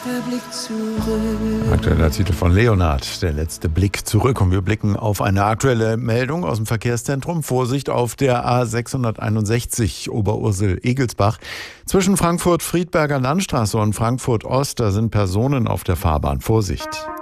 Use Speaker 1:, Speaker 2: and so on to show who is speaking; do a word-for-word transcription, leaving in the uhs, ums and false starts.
Speaker 1: Der Blick zurück.
Speaker 2: Aktueller Titel von Leonhard, der letzte Blick zurück. Und wir blicken auf eine aktuelle Meldung aus dem Verkehrszentrum. Vorsicht auf der A sechshunderteinundsechzig Oberursel-Egelsbach. Zwischen Frankfurt-Friedberger Landstraße und Frankfurt-Ost, da sind Personen auf der Fahrbahn. Vorsicht!